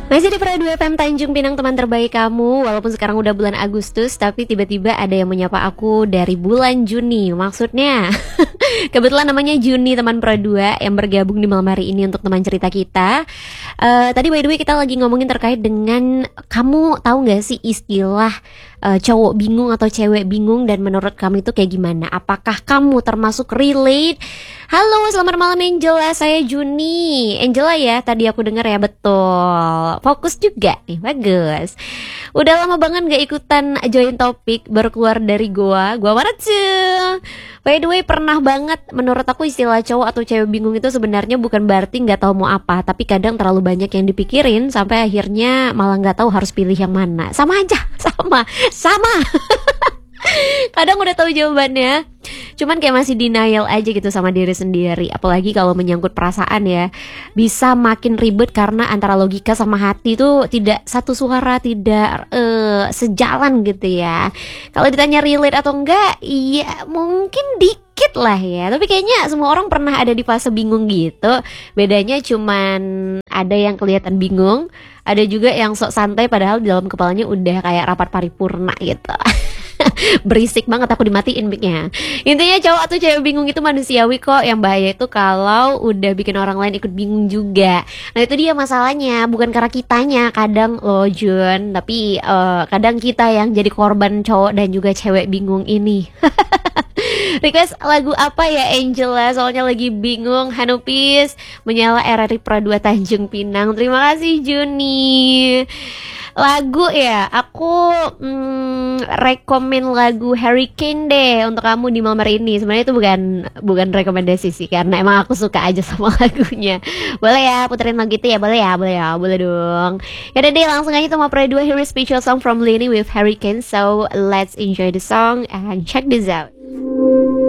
Masih di Pro 2 FM Tanjung Pinang, teman terbaik kamu. Walaupun sekarang udah bulan Agustus, tapi tiba-tiba ada yang menyapa aku dari bulan Juni. Maksudnya kebetulan namanya Juni, teman Pro 2 yang bergabung di malam hari ini untuk teman cerita kita. Tadi by the way kita lagi ngomongin terkait dengan, kamu tahu gak sih istilah cowok bingung atau cewek bingung, dan menurut kamu itu kayak gimana? Apakah kamu termasuk relate? Halo, selamat malam Angela, saya Juni. Angela ya, tadi aku dengar ya, betul. Fokus juga nih, bagus. Udah lama banget gak ikutan join topik, baru keluar dari gua mana tuh? By the way, pernah banget, menurut aku istilah cowok atau cewek bingung itu sebenarnya bukan berarti gak tahu mau apa, tapi kadang terlalu banyak yang dipikirin sampai akhirnya malah gak tahu harus pilih yang mana. Sama aja, sama. Kadang udah tahu jawabannya, cuman kayak masih denial aja gitu sama diri sendiri. Apalagi kalau menyangkut perasaan ya, bisa makin ribet karena antara logika sama hati tuh tidak satu suara, tidak sejalan gitu ya. Kalau ditanya relate atau enggak, iya mungkin dikit lah ya, tapi kayaknya semua orang pernah ada di fase bingung gitu. Bedanya cuman ada yang kelihatan bingung, ada juga yang sok santai padahal di dalam kepalanya udah kayak rapat paripurna gitu. Berisik banget, aku dimatiin mic-nya. Intinya cowok atau cewek bingung itu manusiawi kok. Yang bahaya itu kalau udah bikin orang lain ikut bingung juga. Nah itu dia masalahnya, bukan karena kitanya kadang loh Jun, tapi kadang kita yang jadi korban cowok dan juga cewek bingung ini. Request lagu apa ya Angela? Soalnya lagi bingung. Hanupis menyala RRI Pro 2 Tanjung Pinang. Terima kasih Juni. Lagu ya, aku rekomen lagu Hurricane deh untuk kamu di malam hari ini. Sebenarnya itu bukan rekomendasi sih, karena emang aku suka aja sama lagunya. Boleh ya puterin lagu itu ya? Boleh dong. Yaudah deh, langsung aja sama Pro 2. Here is special song from Lenny with Hurricane. So let's enjoy the song and check this out.